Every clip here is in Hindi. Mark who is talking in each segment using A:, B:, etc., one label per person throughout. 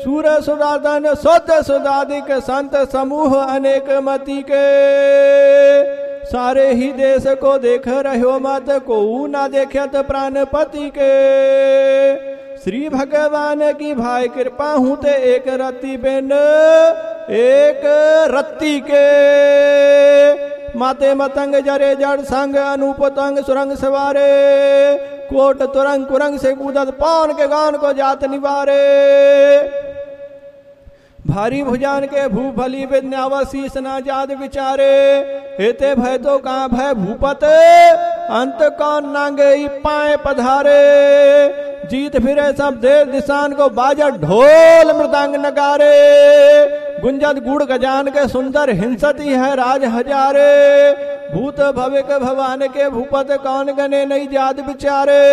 A: सूर सुरादन शुद्ध सुदादिक संत समूह अनेक मति के। सारे ही देश को देख रहो मत को ना देखत प्राणपति के। श्री भगवान की भाई कृपा हूँ ते एक रति बिन एक रत्ती के। माते मतंग जरे जड़ संग अनुपतंग सुरंग सवारे। कोट तुरंग कुरंग से कूदत पौन के गान को जात निवारे। भारी भुजान के भूफली विद्यावशीष ना जाद विचारे। हेते भय तो कहाँ भय भूपत अंत कौन नांगे पाए पधारे। जीत फिरे सब देश दिशान को बाजत ढोल मृदंग नगारे। गुंजत गुड़ गजान के सुंदर हिंसती है राज हजारे। भूत भविक भवान के भूपत कौन गने नहीं जात विचारे।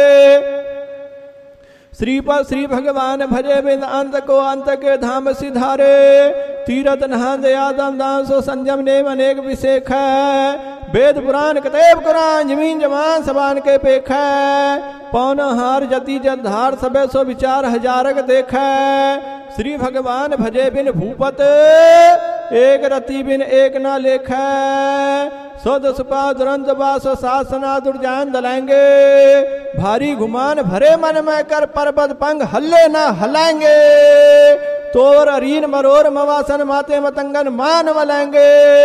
A: श्रीपद श्री भगवान भजे बिन अंत को अंत के धाम सिधारे। तीरथ नहान दयादम दान सो संयम ने अनेक विशेख है। वेद पुराण कतेब कुरान जमीन जमान सबान के पेख है। पौन हार जति जत धार सबे सो विचार हजारक देख है। श्री भगवान भजे बिन भूपत एक रति बिन एक ना लेख है। सौद सुपा दुरंत बासो सासना दुर्जान दलाएंगे। भारी गुमान भरे मन में कर पर्वत पंग हल्ले ना हलाएंगे। तोर अरीन मरोर मवासन माते मतंगन मान मलेंगे।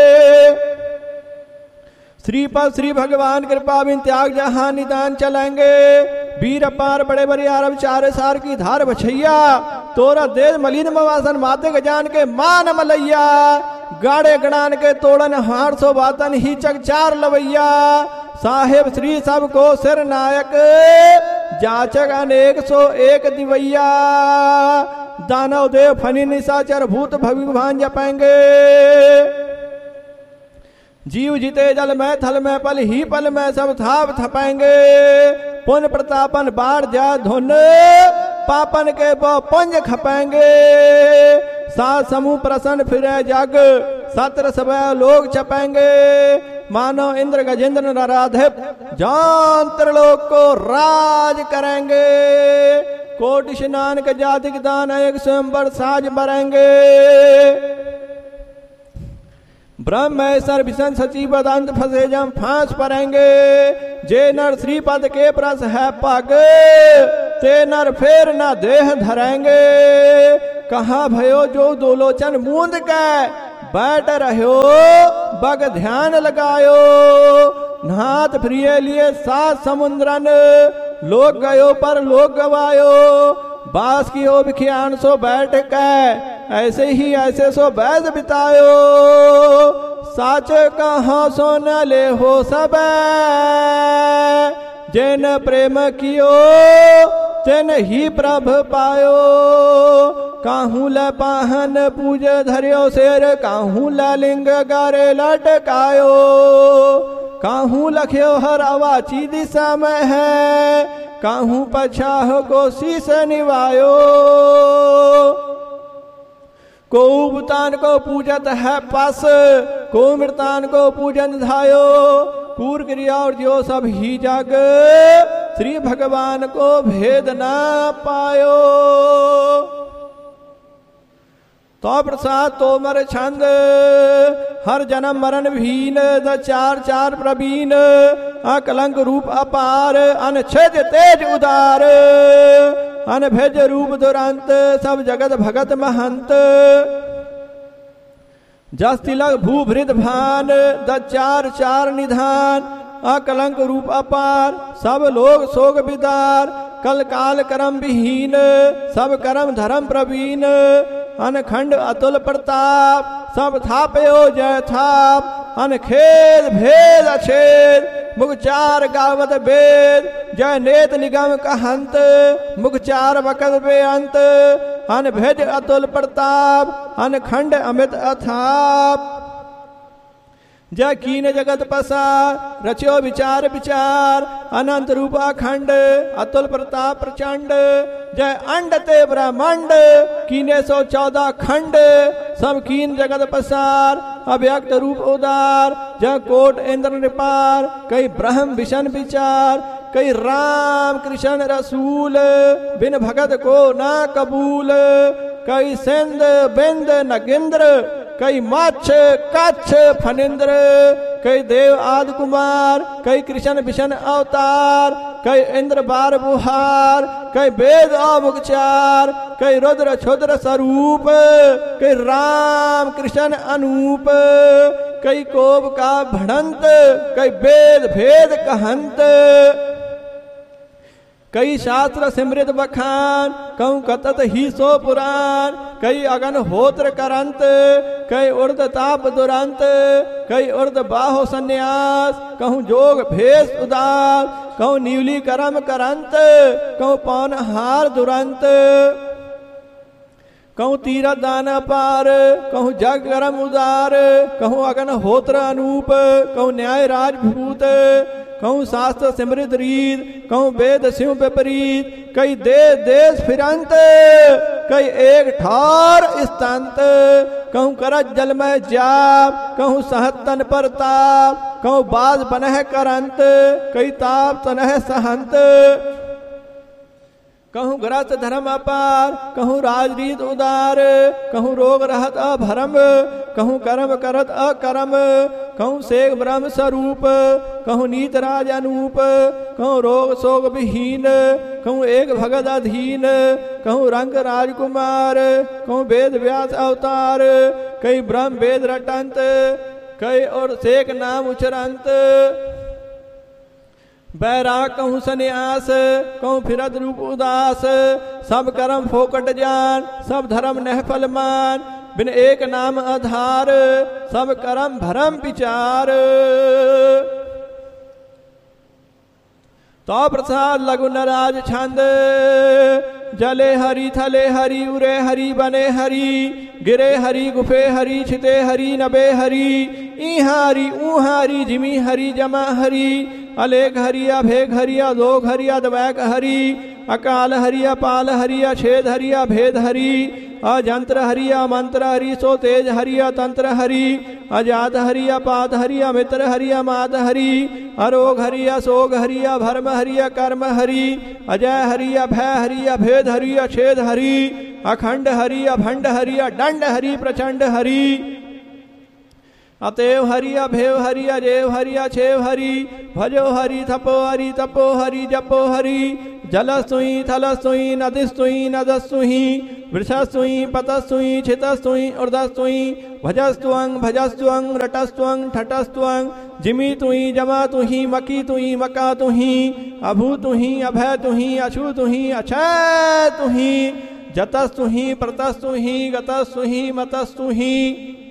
A: श्रीपद श्री भगवान कृपा बिन त्याग जहां निदान चलेंगे। वीर अपार बड़े बड़े आरब चार सार की धार बछैया। तोरा देश मलिन मवासन माते गजान के मान मलैया। गाड़े गणान के तोड़न हार सो बातन ही चकचार लवैया। साहेब श्री सब को सिर नायक जाचक अनेक सो एक दिवैया। दानव देव फनी निशाचर भूत भविभान जपेंगे। जीव जीते जल में थल में पल ही पल में सब थाप थपेंगे। पुन प्रतापन बाढ़ जा धुन पापन के वो पुंज खपेंगे। सात समूह प्रसन्न फिरे जग सत्र सब लोग चपेंगे। मानो इंद्र गजेंद्र नराधिप जानत्र लोग को राज करेंगे। कोटि स्नान के जातिक दान एक स्वयंवर साज बरेंगे। ब्रह्मेश्वर विष्णु सचिव दंत फंसे जम फांस परेंगे। जे नर श्रीपद के प्रस है पग ते नर फेर न देह धरेंगे। कहा भयो जो दो लोचन मूंद के बैठ रहो बग ध्यान लगायो। नाथ प्रिय लिए सात समुद्रन लोग गयो पर लोग गवायो। बास की ओ बिखियान सो बैठ के ऐसे ही ऐसे सो बैद बितायो। साच कहाँ सो न ले हो सब जिन प्रेम कियो तिन ही प्रभ पायो। काहू ल पाहन पूज धरियो शेर काहू ल लिंग गारे लटकायो। काहू लख्यो हर अवाची दिशा में है काहू पछाह को शीस निवायो। को भूतान को पूजत है पास को मृतान को पूजन धायो। पूर क्रिया और जो सब ही जग श्री भगवान को भेद ना पायो। तो प्रसाद तोमर छंद हर जन्म मरण भीन द चार चार प्रवीण। अकलंक रूप अपार अनछेद तेज उदार। अनभेज रूप दुरंत सब जगत भगत महंत। जस तिलक भूभृत भान द चार चार निधान। अकलंक रूप अपार सब लोग सोग विदार। कल काल करम विहीन सब करम धर्म प्रवीण। अनखंड अतुल प्रताप सब थापयो जय थाप। अनखेद भेद अछेद मुखचार गावत वेद। जय नेत निगम कहंत मुखचार वकत बेअंत। अनभेद अतुल प्रताप अनखंड अमित अथाप। जय कीन जगत पसार रचो विचार विचार। अनंत रूप अखंड अतुल प्रताप प्रचंड। जय अंड ते ब्रह्मांड कीने 114 खंड। सब कीन जगत पसार अव्यक्त रूप उदार। जय कोट इंद्र निपार कई ब्रह्म विषण विचार। कई राम कृष्ण रसूल बिन भगत को ना कबूल। कई सिंध बिंद नगिंद्र, कई मच्छ कच्छ फनिंद्र, कई देव आदि कुमार, कई कृष्ण विष्ण अवतार, कई इंद्र बार बुहार, कई वेद अवचार, कई रुद्र क्षुद्र स्वरूप, कई राम कृष्ण अनूप, कई कोप का भड़ंत, कई वेद भेद कहंत, कई शास्त्र सिमृत बखान, कहूँ कतत ही सो पुराण, कई अगन होत्र करंत, कई उर्द ताप दुरंत, कई उर्द बाहो संन्यास, कहूँ जोग भेष उदास, कहूँ नीवली करम करंत, कहूँ पौन हार दुरंत, कहूँ तीरथ दान अपार, कहूँ जग करम उदार, कहूँ अगन होत्र अनूप, कहूँ न्याय राजभूत, कहूँ शास्त्र सिमृत रीत, कहूँ वेद शिव विपरीत, कई देश देश फिरंत, कई एक ठार स्तंत, कहूँ करत जल में जाप, कहूँ सहतन पर ताप, कहूँ बाज बनह करंत, कई ताप तनह सहंत, कहूँ ग्रस्त धर्म अपार, कहूँ राजरीत उदार, कहूँ रोग रहत अभरम, कहूँ कर्म करत अकर्म, कहूँ सेग ब्रह्म स्वरूप, कहूँ नीत राज अनूप, कहूँ रोग शोक विहीन, कहूँ एक भगत अधीन, कहूँ रंग राजकुमार, कहूँ वेद व्यास अवतार, कई ब्रह्म वेद रटंत, कई और सेक नाम उचरंत, बैराग कहूँ सन्यास, कहूँ फिरत रूप उदास, सब कर्म फोकट जान, सब धर्म नहफल मान, बिन एक नाम आधार, सब कर्म भरम विचार, तो प्रसाद लघु नराज छंद, जले हरि थले हरि उरे हरि बने हरि, गिरे हरि गुफे हरि छिते हरि नबे हरि, इहारी उहारी जिमी हरि जमा हरि, अलेख हरि अभेग हरि अधोग हरि अद्वैक हरि, अकाल हरि अपाल हरि अछेद हरि अभेद हरि, अजंत्र हरि अमंत्र हरि सो तेज हरि अतंत्र हरि, अजात हरि अपात हरि अमित्र हरि अमात हरि, अरोग हरि अशोक हरि अभर्म हरि अकर्म हरि, अजय हरि अभय हरि अभेद हरि अछेद हरि, अखंड हरि अभंड हरि अदंड हरि प्रचंड हरि, अतएव हरि अभेव हरि अजेव हरि अछेव हरि, भजो हरि थपो हरि तपो हरि जपो हरि, जलस्तुहि थलस्तुहि नदिस्तुहि नदस्तुहि, वृषस्तुहि पतस्तुहि छितस्तुहि ऊर्ध्वस्तुहि, भजस्तुअं भजस्तुअं रटस्तुअं ठटस्तुअं, जिमी तुहि जमा तुहि मकी तुहि मका तुहि, अभू तुहि अभय तुहि अछू तुहि अक्षय तुहि, जतस्तुहि प्रतस्तुहि गतस्तुहि मतस्तुहि।